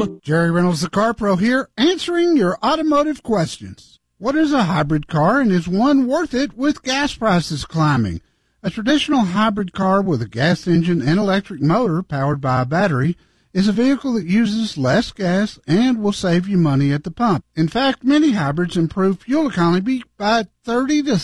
Boom! Jerry Reynolds, the Car Pro here, answering your automotive questions. What is a hybrid car, and is one worth it with gas prices climbing? A traditional hybrid car with a gas engine and electric motor powered by a battery is a vehicle that uses less gas and will save you money at the pump. In fact, many hybrids improve fuel economy by 30 to